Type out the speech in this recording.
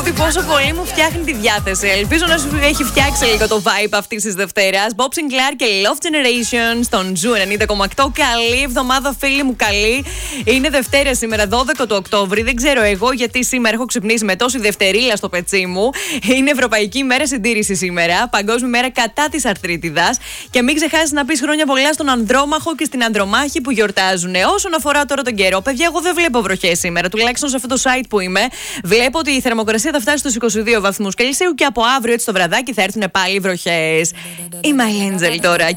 ότι πόσο πολύ μου φτιάχνει τη διάθεση. Ελπίζω να σου έχει φτιάξει λίγο το vibe αυτή τη Δευτέρα. Bob Sinclair και Love Generation στον Ζου 90,8. Καλή εβδομάδα, φίλοι μου, καλή. Είναι Δευτέρα σήμερα, 12 του Οκτώβρη. Δεν ξέρω εγώ γιατί σήμερα έχω ξυπνήσει με τόση δευτερίλα στο πετσί μου. Είναι Ευρωπαϊκή ημέρα συντήρηση σήμερα. Παγκόσμια μέρα κατά τη αρθρίτιδας. Και μην ξεχάσει να πει χρόνια πολλά στον Ανδρόμαχο και στην Ανδρομάχη που γιορτάζουν. Όσον αφορά τώρα τον καιρό, παιδιά, εγώ δεν βλέπω βροχές σήμερα. Τουλάχιστον σε αυτό το site που είμαι, βλέπω ότι η θερμοκρασία θα φτάσει στους 22 βαθμούς Κελσίου και από αύριο έτσι το βραδάκι θα έρθουν πάλι βροχές. Είμαι η Angel τώρα